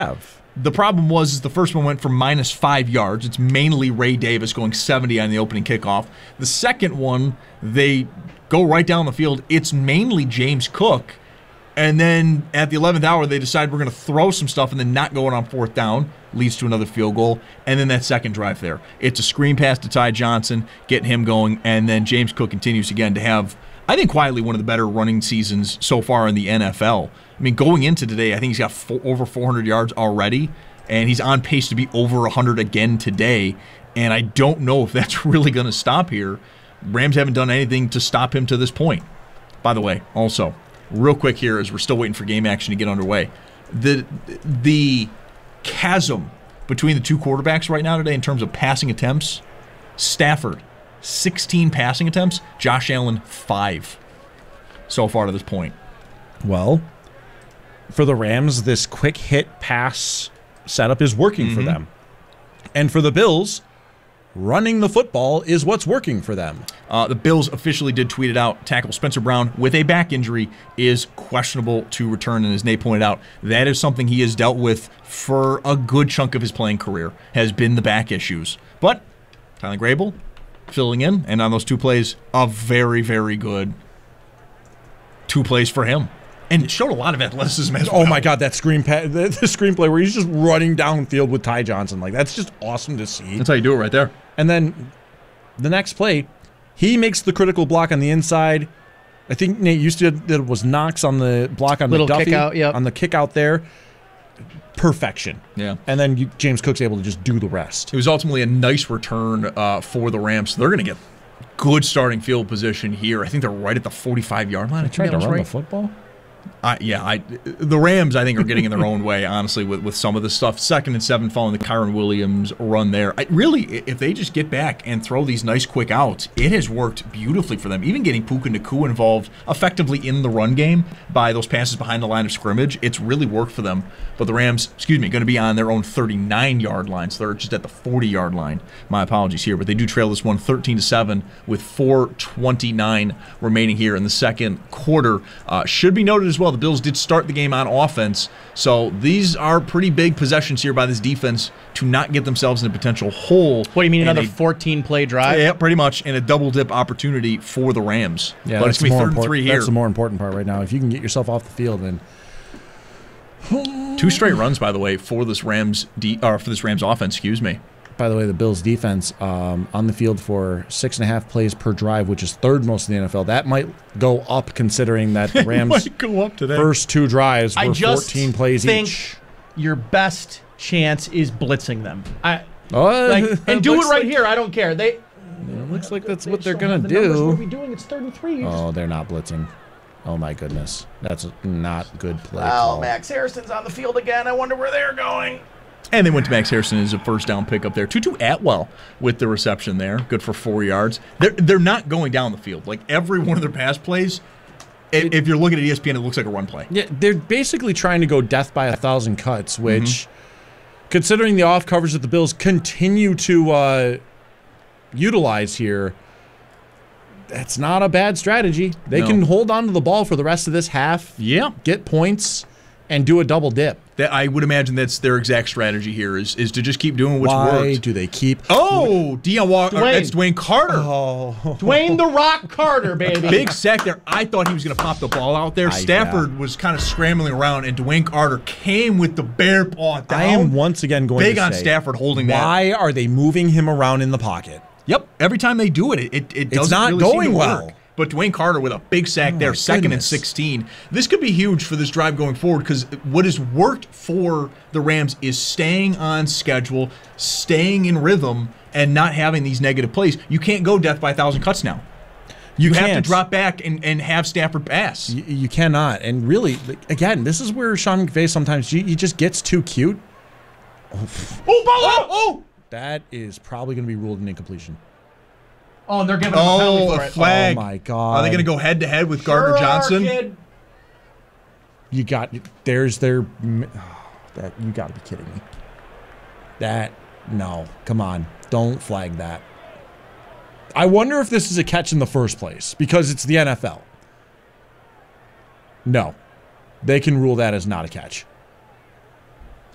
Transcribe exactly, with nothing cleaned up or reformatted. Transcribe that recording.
have. The problem was is the first one went for minus five yards. It's mainly Ray Davis going seventy on the opening kickoff. The second one, they go right down the field. It's mainly James Cook. And then at the eleventh hour, they decide we're going to throw some stuff and then not going on fourth down. Leads to another field goal. And then that second drive there. It's a screen pass to Ty Johnson, getting him going. And then James Cook continues again to have, I think, quietly one of the better running seasons so far in the N F L. I mean, going into today, I think he's got four, over four hundred yards already. And he's on pace to be over one hundred again today. And I don't know if that's really going to stop here. Rams haven't done anything to stop him to this point. By the way, also, real quick here as we're still waiting for game action to get underway. The the chasm between the two quarterbacks right now today in terms of passing attempts, Stafford, sixteen passing attempts, Josh Allen, five so far to this point. Well, for the Rams, this quick hit pass setup is working mm-hmm. for them. And for the Bills, running the football is what's working for them. Uh, the Bills officially did tweet it out. Tackle Spencer Brown with a back injury is questionable to return. And as Nate pointed out, that is something he has dealt with for a good chunk of his playing career, has been the back issues. But Tyler Grable filling in, and on those two plays, a very, very good two plays for him. And it showed a lot of athleticism as well. Oh, my God, that screen pa- the, the screenplay where he's just running downfield with Ty Johnson. Like, that's just awesome to see. That's how you do it right there. And then the next play, he makes the critical block on the inside. I think Nate used to that it was Knox on the block on Little the Duffy. kick out, yep. On the kick out there. Perfection. Yeah. And then you, James Cook's able to just do the rest. It was ultimately a nice return uh, for the Rams. They're going to get good starting field position here. I think they're right at the forty-five-yard line. They tried to run right. the football? Uh, yeah, I, the Rams, I think, are getting in their own way, honestly, with, with some of this stuff. Second and seven following the Kyron Williams run there. I, really, if they just get back and throw these nice quick outs, it has worked beautifully for them. Even getting Puka Nacua involved effectively in the run game by those passes behind the line of scrimmage, it's really worked for them. But the Rams, excuse me, going to be on their own thirty-nine-yard line, so they're just at the forty-yard line. My apologies here, but they do trail this one thirteen to seven with four twenty-nine remaining here in the second quarter. Uh, should be noted as well, the Bills did start the game on offense, so these are pretty big possessions here by this defense to not get themselves in a potential hole. What do you mean, another fourteen-play drive? Yeah, pretty much, and a double-dip opportunity for the Rams. Yeah, but it's going to be third and three here. That's the more important part right now. If you can get yourself off the field, then two straight runs, by the way, for this Rams de- or for this Rams offense. Excuse me. By the way, the Bills' defense um, on the field for six and a half plays per drive, which is third most in the N F L. That might go up considering that the Rams' might go up today. first two drives were I just fourteen plays think each. Your best chance is blitzing them. I Oh, like, and do it right like, here. I don't care. They. It looks like that's they what they're still have gonna the numbers. What are do. we doing? It's third and three. Oh, they're not blitzing. Oh my goodness, that's a not good play. Oh, call. Max Harrison's on the field again. I wonder where they're going. And they went to Max Harrison as a first down pickup there. Tutu Atwell with the reception there. Good for four yards. They're, they're not going down the field. Like every one of their pass plays, if, if you're looking at E S P N, it looks like a run play. Yeah, they're basically trying to go death by a thousand cuts, which, mm-hmm. considering the off coverage that the Bills continue to uh, utilize here, that's not a bad strategy. They No. can hold on to the ball for the rest of this half, Yeah. get points, and do a double dip. That I would imagine that's their exact strategy here is, is to just keep doing what's Why worked. do they keep? Oh, Deion Walker. Dwayne. That's Dwayne Carter. Oh, Dwayne the Rock Carter, baby. Big sack there. I thought he was going to pop the ball out there. I- Stafford yeah. was kind of scrambling around, and Dwayne Carter came with the bare paw down. I am once again going Big to on say, Stafford holding that. why are they moving him around in the pocket? Yep. Every time they do it, it, it, it doesn't not really seem going to well. work. But Dwayne Carter with a big sack Oh, there, my second goodness. and sixteen. This could be huge for this drive going forward because what has worked for the Rams is staying on schedule, staying in rhythm, and not having these negative plays. You can't go death by a thousand cuts now. You, You have can't. to drop back and, and have Stafford pass. You, you cannot. And really, like, again, this is where Sean McVay sometimes he, he just gets too cute. Oh, ball out! Oh! That is probably going to be ruled an incompletion. Oh, and they're giving him a penalty Oh, for a it. flag. Oh, my God. Are they going to go head to head with Gardner Sure are, Johnson? kid. You got there's their oh, that you got to be kidding me. That no, come on, don't flag that. I wonder if this is a catch in the first place because it's the N F L. No, they can rule that as not a catch.